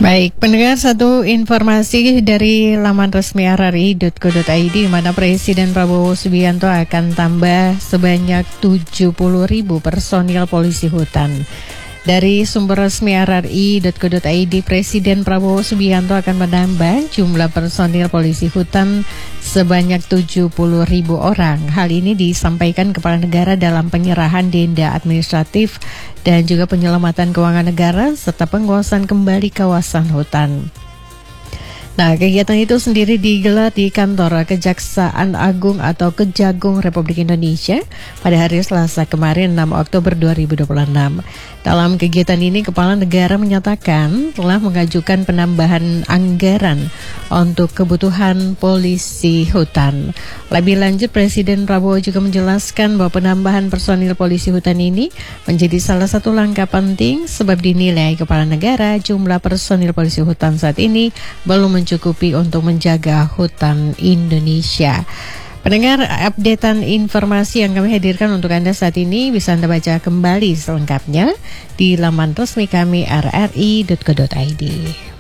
Baik, pendengar, satu informasi dari laman resmi rri.co.id di mana Presiden Prabowo Subianto akan tambah sebanyak 70.000 personil polisi hutan. Dari sumber resmi rri.co.id, Presiden Prabowo Subianto akan menambah jumlah personil polisi hutan sebanyak 70.000 orang. Hal ini disampaikan Kepala Negara dalam penyerahan denda administratif dan juga penyelamatan keuangan negara serta penguasaan kembali kawasan hutan. Nah, kegiatan itu sendiri digelar di kantor Kejaksaan Agung atau Kejagung Republik Indonesia pada hari Selasa kemarin 6 Oktober 2026. Dalam kegiatan ini, Kepala Negara menyatakan telah mengajukan penambahan anggaran untuk kebutuhan polisi hutan. Lebih lanjut, Presiden Prabowo juga menjelaskan bahwa penambahan personil polisi hutan ini menjadi salah satu langkah penting sebab dinilai Kepala Negara jumlah personil polisi hutan saat ini belum mencukupi untuk menjaga hutan Indonesia. Pendengar, updatean informasi yang kami hadirkan untuk Anda saat ini bisa Anda baca kembali selengkapnya di laman resmi kami rri.co.id.